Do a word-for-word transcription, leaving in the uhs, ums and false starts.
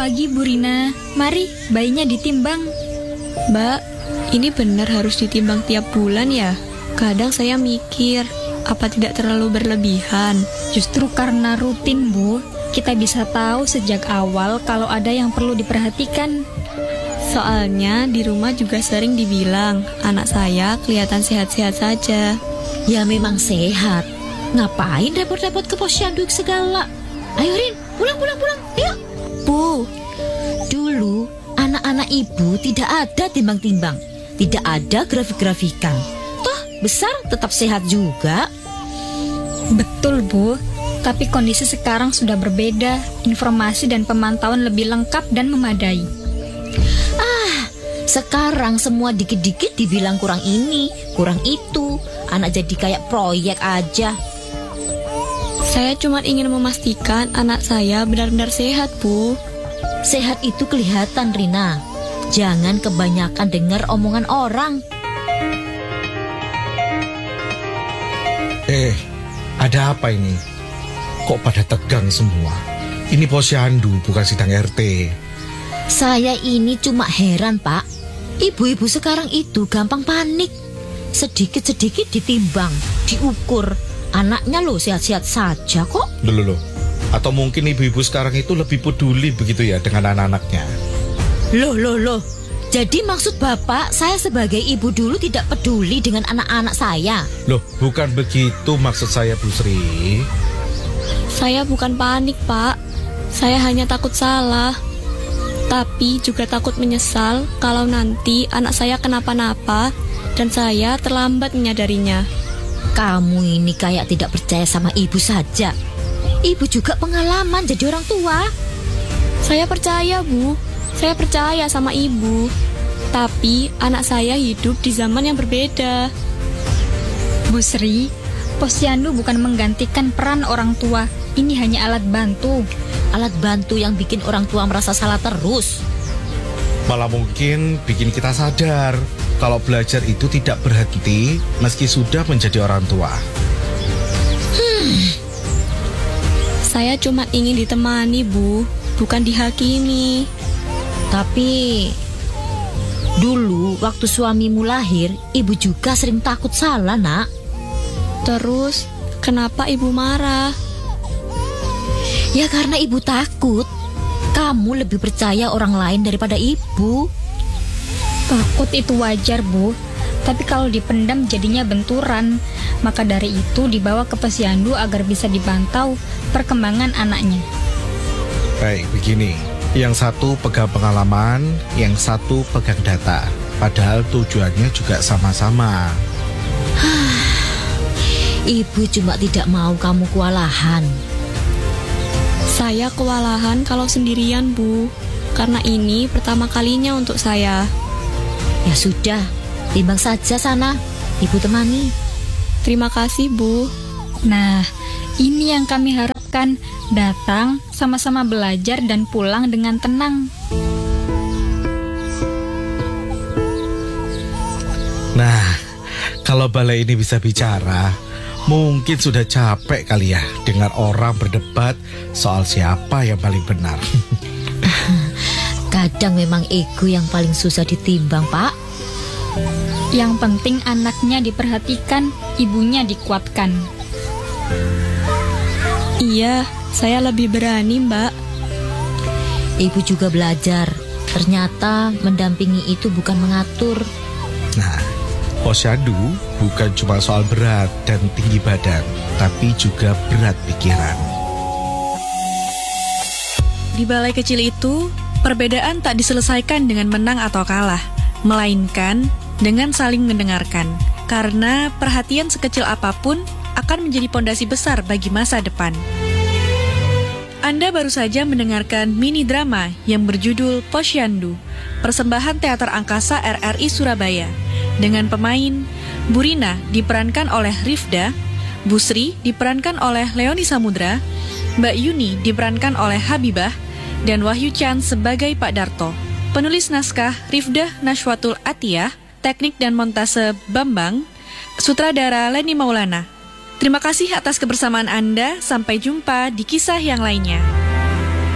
pagi, Bu Rina. Mari, bayinya ditimbang. Mbak, ini benar harus ditimbang tiap bulan ya? Kadang saya mikir, apa tidak terlalu berlebihan? Justru karena rutin, Bu, kita bisa tahu sejak awal kalau ada yang perlu diperhatikan. Soalnya di rumah juga sering dibilang, anak saya kelihatan sehat-sehat saja. Ya memang sehat. Ngapain repot-repot ke posyandu segala? Ayo Rin, pulang, pulang, pulang, yuk. Bu, dulu anak-anak ibu tidak ada timbang-timbang, tidak ada grafik-grafikan. Toh besar tetap sehat juga. Betul, Bu. Tapi kondisi sekarang sudah berbeda. Informasi dan pemantauan lebih lengkap dan memadai. Ah, sekarang semua dikit-dikit dibilang kurang ini, kurang itu. Anak jadi kayak proyek aja. Saya cuma ingin memastikan anak saya benar-benar sehat, Bu. Sehat itu kelihatan, Rina. Jangan kebanyakan dengar omongan orang. Eh, ada apa ini? Kok pada tegang semua? Ini posyandu, bukan sidang R T. Saya ini cuma heran, Pak. Ibu-ibu sekarang itu gampang panik. Sedikit-sedikit ditimbang, diukur. Anaknya loh sehat-sehat saja kok. Loh, loh, loh. Atau mungkin ibu-ibu sekarang itu lebih peduli begitu ya dengan anak-anaknya. Loh, loh, loh. Jadi maksud Bapak, saya sebagai ibu dulu tidak peduli dengan anak-anak saya? Loh, bukan begitu maksud saya, Bu Sri. Saya bukan panik, Pak. Saya hanya takut salah. Tapi juga takut menyesal kalau nanti anak saya kenapa-napa dan saya terlambat menyadarinya. Kamu ini kayak tidak percaya sama ibu saja. Ibu juga pengalaman jadi orang tua. Saya percaya, Bu. Saya percaya sama ibu. Tapi anak saya hidup di zaman yang berbeda. Bu Sri, posyandu bukan menggantikan peran orang tua. Ini hanya alat bantu. Alat bantu yang bikin orang tua merasa salah terus. Malah mungkin bikin kita sadar kalau belajar itu tidak berhenti meski sudah menjadi orang tua. Hmm. Saya cuma ingin ditemani, Bu, bukan dihakimi. Tapi dulu waktu suamimu lahir, ibu juga sering takut salah, Nak. Terus kenapa ibu marah? Ya karena ibu takut. Kamu lebih percaya orang lain daripada ibu. Takut itu wajar, Bu. Tapi kalau dipendam jadinya benturan. Maka dari itu dibawa ke posyandu agar bisa dipantau perkembangan anaknya. Baik, begini. Yang satu pegang pengalaman, yang satu pegang data. Padahal tujuannya juga sama-sama. Ibu cuma tidak mau kamu kewalahan. Saya kewalahan kalau sendirian, Bu. Karena ini pertama kalinya untuk saya. Ya sudah, timbang saja sana. Ibu temani. Terima kasih, Bu. Nah, ini yang kami harapkan. Datang, sama-sama belajar dan pulang dengan tenang. Nah, kalau balai ini bisa bicara, mungkin sudah capek kali ya dengar orang berdebat soal siapa yang paling benar. Kadang memang ego yang paling susah ditimbang, Pak. Yang penting anaknya diperhatikan, ibunya dikuatkan. Iya, saya lebih berani, Mbak. Ibu juga belajar. Ternyata mendampingi itu bukan mengatur. Nah, posyandu bukan cuma soal berat dan tinggi badan, tapi juga berat pikiran. Di balai kecil itu, perbedaan tak diselesaikan dengan menang atau kalah, melainkan dengan saling mendengarkan. Karena perhatian sekecil apapun akan menjadi pondasi besar bagi masa depan. Anda baru saja mendengarkan mini drama yang berjudul Posyandu, persembahan Teater Angkasa R R I Surabaya, dengan pemain Bu Rina diperankan oleh Rifda, Bu Sri diperankan oleh Leoni Samudra, Mbak Yuni diperankan oleh Habibah, dan Wahyu Chan sebagai Pak Darto. Penulis naskah Rifda Nashwatul Atiyah, teknik dan montase Bambang, sutradara Leni Maulana. Terima kasih atas kebersamaan Anda, sampai jumpa di kisah yang lainnya.